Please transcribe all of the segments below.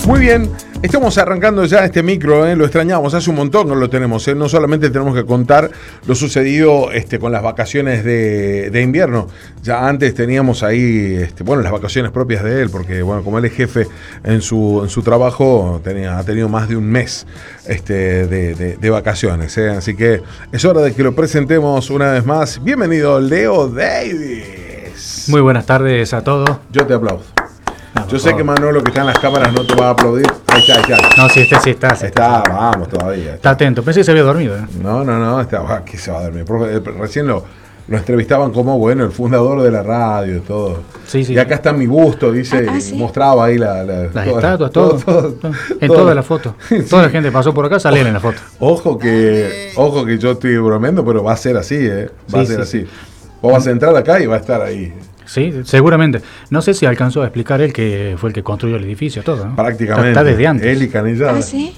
Muy bien, estamos arrancando ya este micro, lo extrañamos, hace un montón que lo tenemos, no solamente tenemos que contar lo sucedido con las vacaciones de invierno, ya antes teníamos ahí, las vacaciones propias de él, porque bueno, como él es jefe en su trabajo, ha tenido más de un mes de vacaciones, así que es hora de que lo presentemos una vez más. Bienvenido, Leo Davis. Muy buenas tardes a todos. Yo te aplaudo. Yo sé que Manolo, que está en las cámaras, no te va a aplaudir. Ahí está. No, sí está. Vamos, todavía. Está atento. Pensé que se había dormido. No, ¿qué se va a dormir? Recién lo entrevistaban como, el fundador de la radio y todo. Sí. Y acá está mi busto, dice, ¿sí? Mostraba ahí las estatuas, todo. En todas las fotos. Sí. Toda la gente pasó por acá, salían en la foto. Ojo que yo estoy bromeando, pero va a ser así, Va a ser así. Vos vas a entrar acá y va a estar ahí. Sí, seguramente. No sé si alcanzó a explicar él que fue el que construyó el edificio, todo, ¿no? Prácticamente. Está desde antes. Él y Canillada. ¿Sí?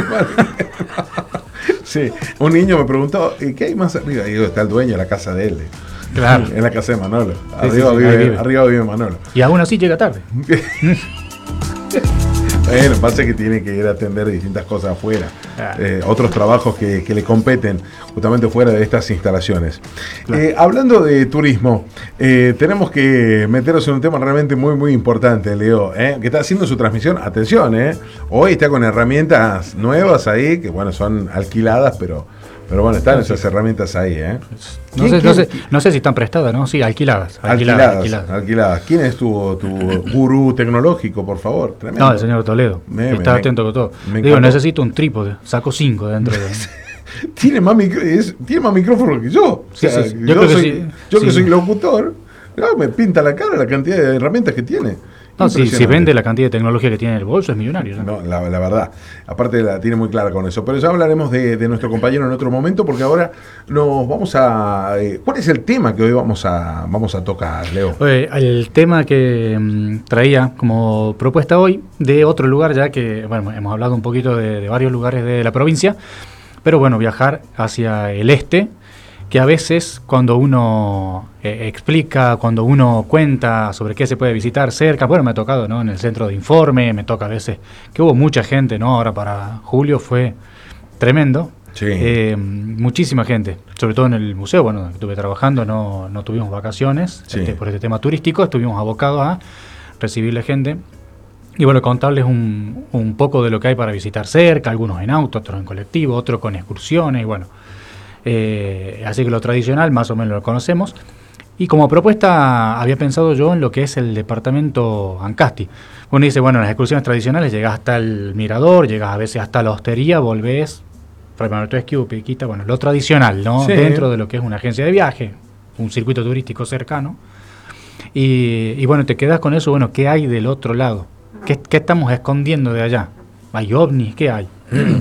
Sí, un niño me preguntó, ¿y qué hay más arriba? Y digo, está el dueño de la casa de él. Claro. En la casa de Manolo. Sí, Arriba vive Manolo. Y aún así llega tarde. Bueno, pasa que tiene que ir a atender distintas cosas afuera, otros trabajos que le competen justamente fuera de estas instalaciones. Claro. Hablando de turismo, tenemos que meternos en un tema realmente muy, muy importante, Leo, que está haciendo su transmisión. Atención, hoy está con herramientas nuevas ahí, que son alquiladas, pero bueno, están esas herramientas ahí, No sé si están prestadas, ¿no? Sí, alquiladas. ¿Quién es tu gurú tecnológico, por favor? Tremendo. No, el señor Toledo. Está atento con todo. Digo, necesito un trípode. Saco 5 dentro de... Tiene más micrófono que yo. Sí, Yo que soy locutor, me pinta la cara la cantidad de herramientas que tiene. No, si vende la cantidad de tecnología que tiene en el bolso, es millonario, ¿no? No, la verdad. Aparte la tiene muy clara con eso. Pero ya hablaremos de nuestro compañero en otro momento, porque ahora nos vamos a... ¿Cuál es el tema que hoy vamos a tocar, Leo? El tema que traía como propuesta hoy de otro lugar, ya que, hemos hablado un poquito de varios lugares de la provincia, pero viajar hacia el este, que a veces cuando uno explica, cuando uno cuenta sobre qué se puede visitar cerca, me ha tocado, ¿no? En el centro de informe, me toca a veces que hubo mucha gente, ¿no? Ahora para julio fue tremendo, sí. Muchísima gente, sobre todo en el museo, donde estuve trabajando, no tuvimos vacaciones, sí. Por este tema turístico, estuvimos abocados a recibirle gente. Y contarles un poco de lo que hay para visitar cerca, algunos en auto, otros en colectivo, otros con excursiones, así que lo tradicional más o menos lo conocemos. Y como propuesta había pensado yo en lo que es el departamento Ancasti. Uno dice, en las excursiones tradicionales llegás hasta el mirador, llegás a veces hasta la hostería, volvés, Piquita, lo tradicional, ¿no? Sí. Dentro de lo que es una agencia de viaje, un circuito turístico cercano. Y te quedás con eso, ¿qué hay del otro lado? ¿Qué estamos escondiendo de allá? ¿Hay ovnis? ¿Qué hay?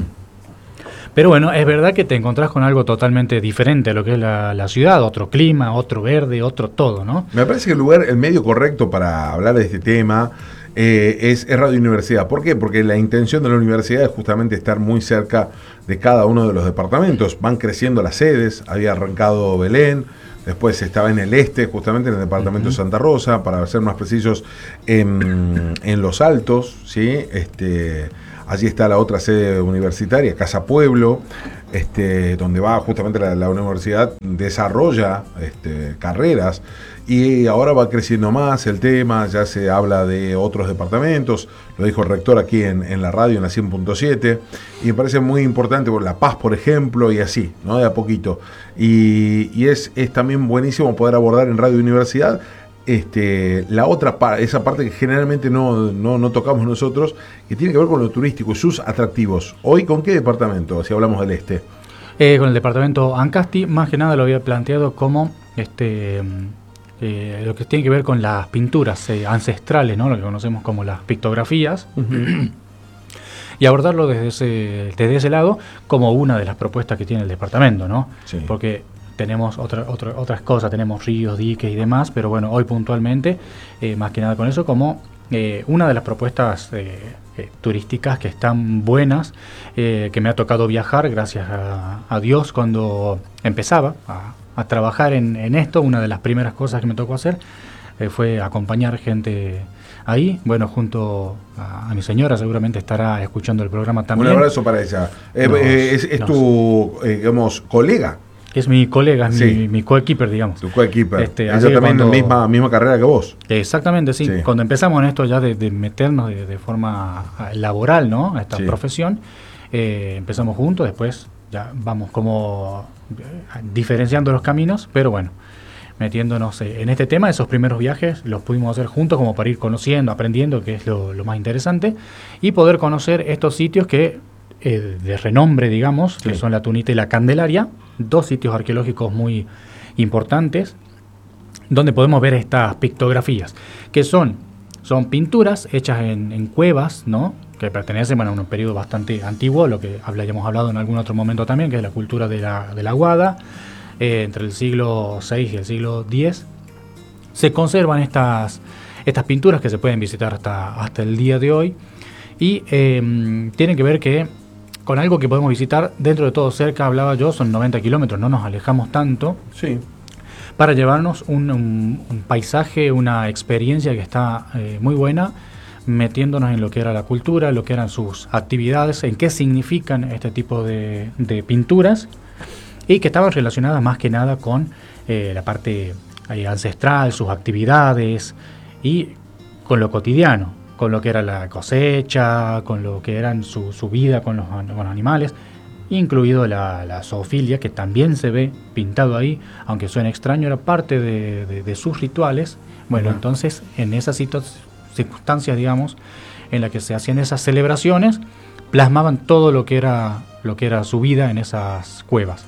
Pero es verdad que te encontrás con algo totalmente diferente a lo que es la ciudad, otro clima, otro verde, otro todo, ¿no? Me parece que el medio correcto para hablar de este tema es Radio Universidad. ¿Por qué? Porque la intención de la universidad es justamente estar muy cerca de cada uno de los departamentos. Van creciendo las sedes, había arrancado Belén, después estaba en el este, justamente en el departamento de Santa Rosa, para ser más precisos, en Los Altos, ¿sí? Allí está la otra sede universitaria, Casa Pueblo, donde va justamente la universidad, desarrolla carreras, y ahora va creciendo más el tema, ya se habla de otros departamentos, lo dijo el rector aquí en la radio, en la 100.7, y me parece muy importante, La Paz, por ejemplo, y así, ¿no? De a poquito. Y es también buenísimo poder abordar en Radio Universidad la otra esa parte que generalmente no tocamos nosotros, que tiene que ver con lo turístico y sus atractivos. Hoy, ¿con qué departamento, si hablamos del este? Con el departamento Ancasti, más que nada lo había planteado como lo que tiene que ver con las pinturas ancestrales, ¿no? Lo que conocemos como las pictografías. Uh-huh. Y abordarlo desde ese lado como una de las propuestas que tiene el departamento, ¿no? Sí. Porque tenemos otras cosas, tenemos ríos, diques y demás, pero hoy puntualmente, más que nada con eso, como una de las propuestas turísticas que están buenas, que me ha tocado viajar, gracias a Dios, cuando empezaba a trabajar en esto. Una de las primeras cosas que me tocó hacer fue acompañar gente ahí, bueno, junto a mi señora, seguramente estará escuchando el programa también. Un abrazo para ella. Es tu, digamos, colega. Es mi colega, es Sí. mi coequiper, digamos. Tu coequiper. Ella Ella también cuando- en la misma carrera que vos. Exactamente, sí. Sí. Cuando empezamos en esto ya de meternos de forma laboral, ¿no? A esta Sí. profesión, empezamos juntos, después ya vamos como diferenciando los caminos, pero bueno, metiéndonos en este tema, esos primeros viajes los pudimos hacer juntos como para ir conociendo, aprendiendo, que es lo más interesante, y poder conocer estos sitios que de renombre, digamos, Sí. que son la Tunita y la Candelaria, dos sitios arqueológicos muy importantes, donde podemos ver estas pictografías, que son pinturas hechas en cuevas, ¿no? Que pertenecen, bueno, a un periodo bastante antiguo, lo que hayamos hablado en algún otro momento también, que es la cultura de la Guada, entre el siglo VI y el siglo X. Se conservan estas pinturas que se pueden visitar hasta el día de hoy, y tienen que ver que con algo que podemos visitar dentro de todo cerca, hablaba yo, son 90 kilómetros, no nos alejamos tanto, Sí. para llevarnos un paisaje, una experiencia que está muy buena, metiéndonos en lo que era la cultura, lo que eran sus actividades, en qué significan este tipo de pinturas, y que estaban relacionadas más que nada con la parte ancestral, sus actividades, y con lo cotidiano, con lo que era la cosecha, con lo que eran su vida con los animales, incluido la zoofilia, que también se ve pintado ahí, aunque suene extraño, era parte de sus rituales. Bueno, Ajá. entonces en esas circunstancias, digamos, en las que se hacían esas celebraciones, plasmaban todo lo que era su vida en esas cuevas.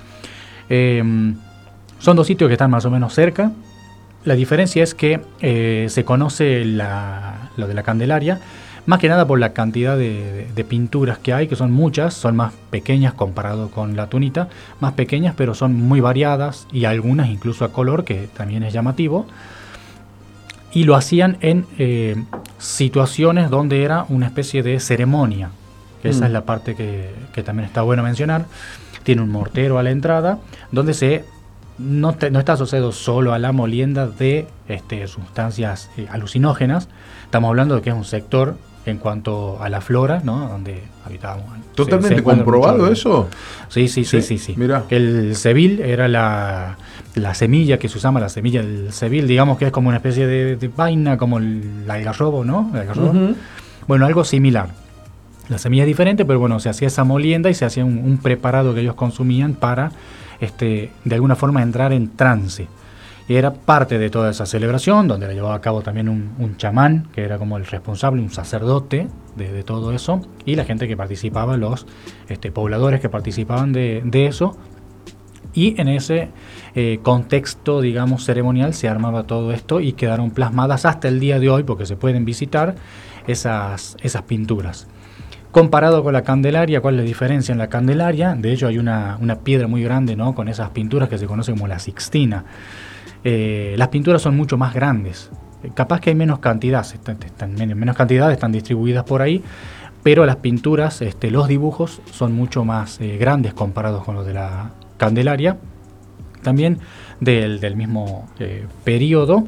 Son dos sitios que están más o menos cerca. La diferencia es que se conoce lo de la Candelaria, más que nada por la cantidad de pinturas que hay, que son muchas, son más pequeñas comparado con la Tunita, más pequeñas, pero son muy variadas, y algunas incluso a color, que también es llamativo. Y lo hacían en situaciones donde era una especie de ceremonia, que esa es la parte que también está bueno mencionar. Tiene un mortero a la entrada, donde no está asociado solo a la molienda de sustancias alucinógenas. Estamos hablando de que es un sector en cuanto a la flora, ¿no? Donde habitábamos. ¿Totalmente se encuentra comprobado mucho- eso? Sí. Mirá. El cebil era la semilla que se usaba, la semilla del cebil, digamos que es como una especie de vaina, como el algarrobo, ¿no? El algarrobo. Ujú. Bueno, algo similar. La semilla es diferente, pero bueno, se hacía esa molienda y se hacía un preparado que ellos consumían para, de alguna forma, entrar en trance. Y era parte de toda esa celebración, donde la llevaba a cabo también un chamán, que era como el responsable, un sacerdote de todo eso, y la gente que participaba, los pobladores que participaban de eso. Y en ese contexto, digamos, ceremonial, se armaba todo esto, y quedaron plasmadas hasta el día de hoy, porque se pueden visitar esas pinturas. Comparado con la Candelaria, ¿cuál es la diferencia en la Candelaria? De hecho, hay una piedra muy grande, ¿no? Con esas pinturas que se conoce como la Sixtina. Las pinturas son mucho más grandes. Capaz que hay menos cantidad, menos cantidad, están distribuidas por ahí, pero las pinturas, los dibujos son mucho más grandes comparados con los de la Candelaria, también del mismo periodo,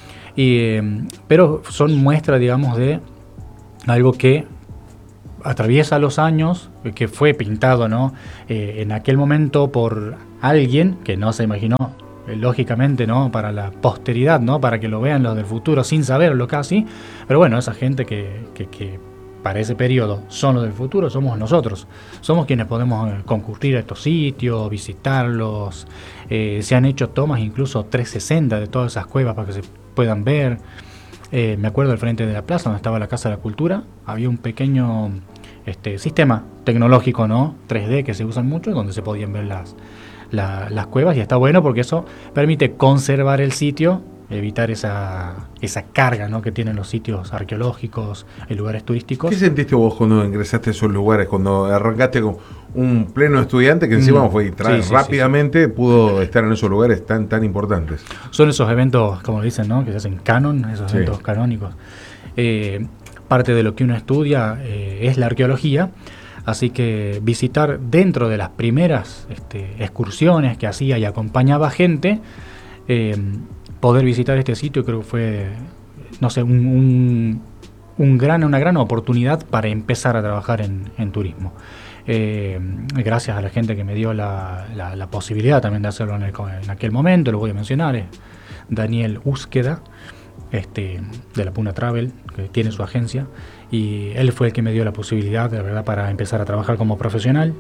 pero son muestra, digamos, de algo que atraviesa los años, que fue pintado, ¿no? En aquel momento por alguien que no se imaginó, lógicamente, ¿no? Para la posteridad, ¿no? Para que lo vean los del futuro sin saberlo casi. Pero bueno, esa gente que para ese periodo son los del futuro, somos nosotros. Somos quienes podemos concurrir a estos sitios, visitarlos. Se han hecho tomas incluso 360 de todas esas cuevas para que se puedan ver. Me acuerdo al frente de la plaza donde estaba la Casa de la Cultura, había un pequeño sistema tecnológico, ¿no? 3D, que se usan mucho, donde se podían ver las cuevas, y está bueno porque eso permite conservar el sitio, evitar esa carga, ¿no? Que tienen los sitios arqueológicos, en lugares turísticos. ¿Qué sentiste vos cuando ingresaste a esos lugares, cuando arrancaste con un pleno estudiante que encima fue y rápidamente pudo estar en esos lugares tan importantes? Son esos eventos, como dicen, ¿no? Que se hacen canon, esos eventos canónicos. Parte de lo que uno estudia es la arqueología, así que visitar dentro de las primeras excursiones que hacía y acompañaba gente, poder visitar este sitio creo que fue, no sé, un una gran oportunidad para empezar a trabajar en turismo. Gracias a la gente que me dio la posibilidad también de hacerlo en aquel momento, lo voy a mencionar, es Daniel Úsqueda, de la Puna Travel, que tiene su agencia, y él fue el que me dio la posibilidad, de verdad, para empezar a trabajar como profesional.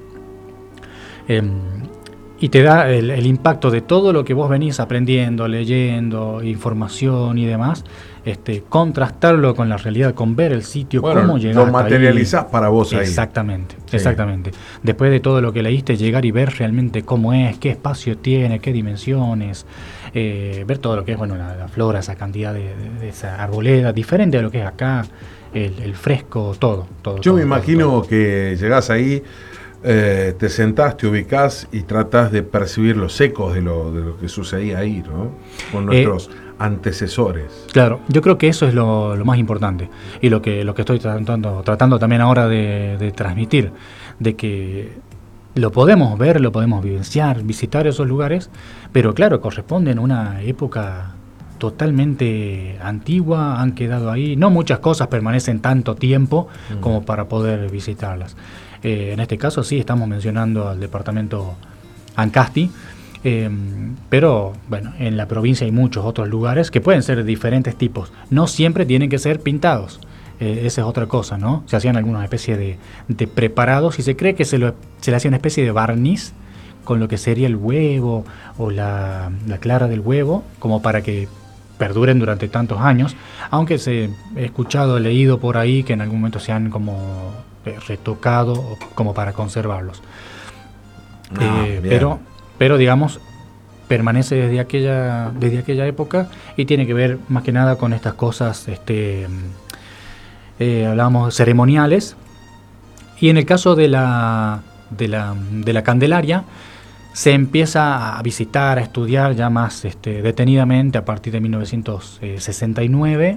Y te da el impacto de todo lo que vos venís aprendiendo, leyendo, información y demás, contrastarlo con la realidad, con ver el sitio, cómo llegar. Lo materializás para vos ahí. Exactamente, sí. Exactamente. Después de todo lo que leíste, llegar y ver realmente cómo es, qué espacio tiene, qué dimensiones, ver todo lo que es, bueno, la flora, esa cantidad de esa arboleda, diferente de lo que es acá, el fresco, todo. Yo me imagino que llegás ahí, te sentás, te ubicás y tratás de percibir los ecos de lo que sucedía ahí, ¿no? Con nuestros antecesores. Claro, yo creo que eso es lo más importante y lo que estoy tratando también ahora de transmitir, de que lo podemos ver, lo podemos vivenciar, visitar esos lugares, pero claro, corresponden a una época totalmente antigua, han quedado ahí, no muchas cosas permanecen tanto tiempo como para poder visitarlas. En este caso sí estamos mencionando al departamento Ancasti, pero bueno, en la provincia hay muchos otros lugares que pueden ser de diferentes tipos, no siempre tienen que ser pintados, esa es otra cosa, ¿no? Se hacían algunas especies de preparados y se cree que se le hacía una especie de barniz con lo que sería el huevo o la clara del huevo, como para que perduren durante tantos años, aunque he escuchado, leído por ahí que en algún momento se han como retocado como para conservarlos. Pero digamos, permanece desde aquella época y tiene que ver más que nada con estas cosas, hablábamos ceremoniales, y en el caso de la Candelaria se empieza a visitar, a estudiar ya más detenidamente a partir de 1969.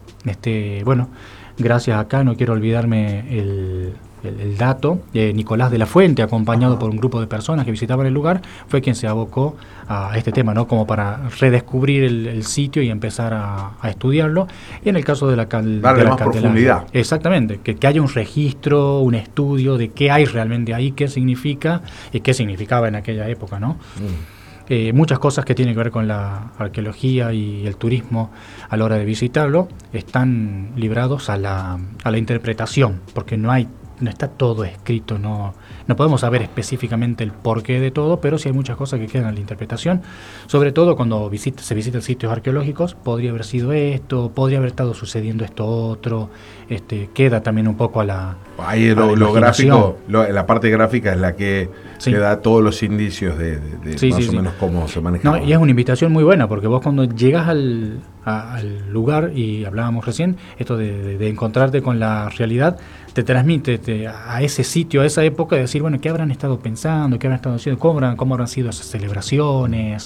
Bueno, gracias acá, no quiero olvidarme el dato, Nicolás de la Fuente, acompañado por un grupo de personas que visitaban el lugar, fue quien se abocó a este tema, ¿no? Como para redescubrir el sitio y empezar a estudiarlo. Y en el caso de la darle más profundidad. Exactamente, que haya un registro, un estudio de qué hay realmente ahí, qué significa y qué significaba en aquella época, ¿no? Muchas cosas que tienen que ver con la arqueología y el turismo a la hora de visitarlo están librados a la interpretación, porque no está todo escrito, no podemos saber específicamente el porqué de todo, pero sí hay muchas cosas que quedan a la interpretación, sobre todo cuando se visitan sitios arqueológicos. Podría haber sido esto, podría haber estado sucediendo esto otro, queda también un poco a la ahí lo gráfico, la parte gráfica es la que te da todos los indicios de más o menos cómo se maneja. No, y es una invitación muy buena, porque vos cuando llegas al lugar, y hablábamos recién, esto de encontrarte con la realidad, te transmite a ese sitio, a esa época, de decir, bueno, ¿qué habrán estado pensando? ¿Qué habrán estado haciendo? ¿Cómo habrán sido esas celebraciones?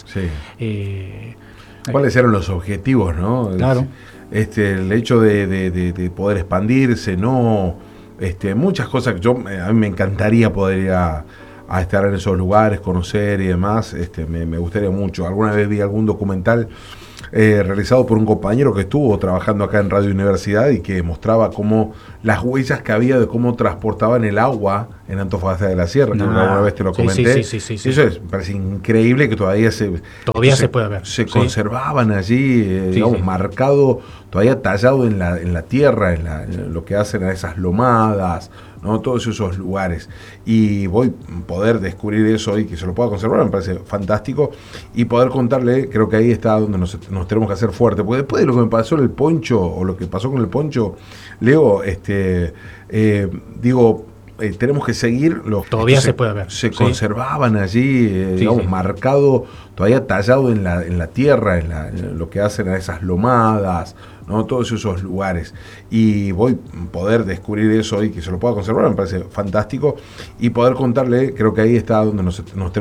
Sí. ¿Cuáles eran los objetivos, no? Claro. El hecho de poder expandirse, ¿no? Muchas cosas que a mí me encantaría poder ir a estar en esos lugares, conocer y demás. Me gustaría mucho. Alguna vez vi algún documental realizado por un compañero que estuvo trabajando acá en Radio Universidad y que mostraba cómo las huellas que había de cómo transportaban el agua en Antofagasta de la Sierra, que alguna vez te lo comenté. Sí. Eso me parece increíble, que todavía se puede ver. Se conservaban allí, digamos, marcado, todavía tallado en la tierra, en lo que hacen a esas lomadas, ¿no? Todos esos lugares. Y poder descubrir eso y que se lo pueda conservar, me parece fantástico. Y poder contarle, creo que ahí está donde nos tenemos que hacer fuerte. Porque después de lo que me pasó el poncho, o lo que pasó con el poncho, Leo, tenemos que seguir todavía se puede ver. Se conservaban allí, digamos, marcado, todavía tallado en la tierra, en lo que hacen a esas lomadas, ¿no? Todos esos lugares. Y poder descubrir eso y que se lo pueda conservar, me parece fantástico. Y poder contarle, creo que ahí está donde nos tenemos